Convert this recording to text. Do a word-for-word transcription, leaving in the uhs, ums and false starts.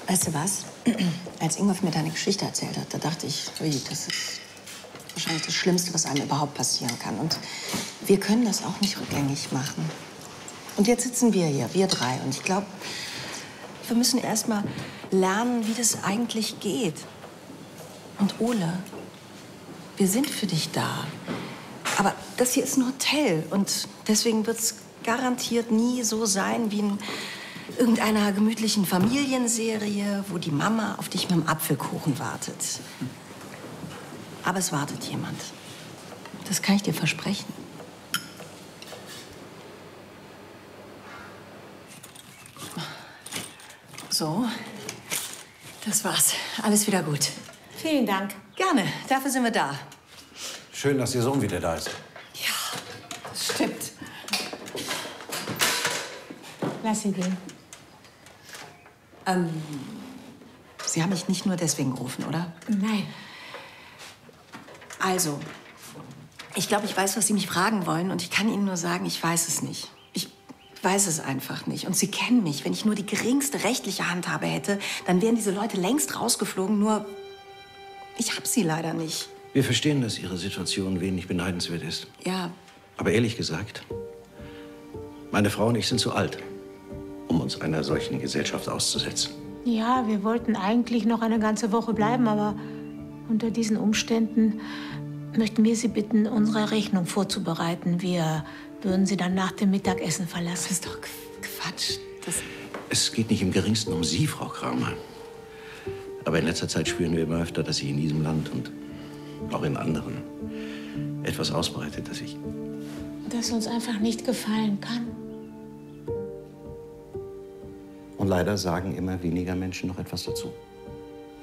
Weißt du was? Als Ingolf mir deine Geschichte erzählt hat, da dachte ich, ui, das ist wahrscheinlich das Schlimmste, was einem überhaupt passieren kann. Und wir können das auch nicht rückgängig machen. Und jetzt sitzen wir hier, wir drei. Und ich glaube, wir müssen erst mal lernen, wie das eigentlich geht. Und Ole, wir sind für dich da. Aber das hier ist ein Hotel. Und deswegen wird es garantiert nie so sein wie in irgendeiner gemütlichen Familienserie, wo die Mama auf dich mit dem Apfelkuchen wartet. Aber es wartet jemand. Das kann ich dir versprechen. So, das war's. Alles wieder gut. Vielen Dank. Gerne, dafür sind wir da. Schön, dass Ihr Sohn wieder da ist. Ja, das stimmt. Lass sie gehen. Ähm, Sie haben mich nicht nur deswegen gerufen, oder? Nein. Also, ich glaube, ich weiß, was Sie mich fragen wollen. Und ich kann Ihnen nur sagen, ich weiß es nicht. Ich weiß es einfach nicht. Und Sie kennen mich. Wenn ich nur die geringste rechtliche Handhabe hätte, dann wären diese Leute längst rausgeflogen. Nur, ich hab sie leider nicht. Wir verstehen, dass Ihre Situation wenig beneidenswert ist. Ja. Aber ehrlich gesagt, meine Frau und ich sind zu alt, um uns einer solchen Gesellschaft auszusetzen. Ja, wir wollten eigentlich noch eine ganze Woche bleiben, aber unter diesen Umständen möchten wir Sie bitten, unsere Rechnung vorzubereiten. Wir würden Sie dann nach dem Mittagessen verlassen. Das ist doch Quatsch. Das Es geht nicht im Geringsten um Sie, Frau Kramer. Aber in letzter Zeit spüren wir immer öfter, dass sich in diesem Land und auch in anderen etwas ausbreitet, das ich... Das uns einfach nicht gefallen kann. Und leider sagen immer weniger Menschen noch etwas dazu.